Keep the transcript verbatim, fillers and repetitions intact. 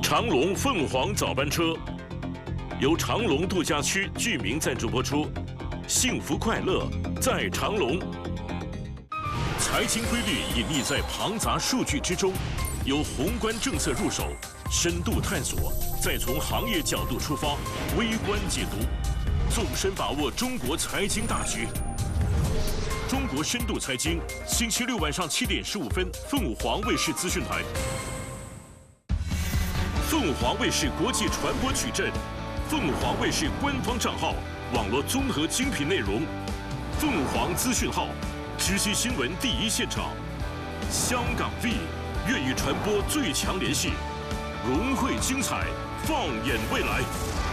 长隆凤凰早班车由长隆度假区居民赞助播出，幸福快乐在长隆。财经规律隐匿在庞杂数据之中，由宏观政策入手，深度探索，再从行业角度出发，微观解读，纵深把握中国财经大局。中国深度财经，星期六晚上七点十五分，凤凰卫视资讯台。凤凰卫视国际传播矩阵，凤凰卫视官方账号，网络综合精品内容，凤凰资讯号，直击新闻第一现场。香港 V 粤语传播最强联系，融汇精彩，放眼未来。